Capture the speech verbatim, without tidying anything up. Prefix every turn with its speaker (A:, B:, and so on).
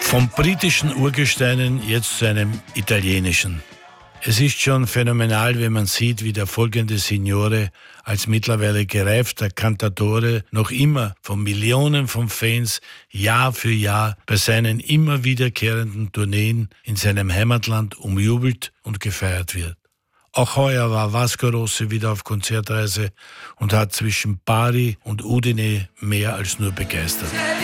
A: Vom britischen Urgesteinen jetzt zu einem italienischen. Es ist schon phänomenal, wenn man sieht, wie der folgende Signore als mittlerweile gereifter Cantautore noch immer von Millionen von Fans Jahr für Jahr bei seinen immer wiederkehrenden Tourneen in seinem Heimatland umjubelt und gefeiert wird. Auch heuer war Vasco Rossi wieder auf Konzertreise und hat zwischen Bari und Udine mehr als nur begeistert.